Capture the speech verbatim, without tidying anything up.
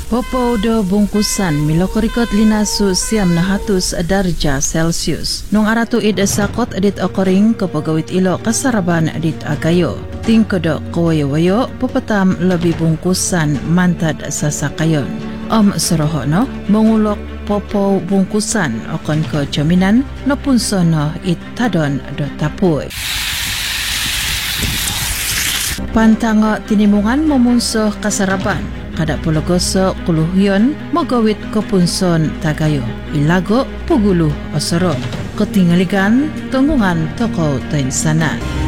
Popo do bungkusan milokorikot linasu siam na hatus darja Celsius. Nung aratu id sakot edit okoring kapagawit ilo kasaraban edit agayo. Tingkodo kawayo-wayo pupatam lebih bungkusan mantad sasakayon. Om seroho no mengulok popo bungkusan okon ke jaminan no punsono it tadon do tapuy. Pantango tinimungan memunsuh kasaraban. Kada pulogoso kuluhyon magawit kepunson tagayo. Ilago puguluh osoro. Ketinggalikan tunggungan toko tain sana.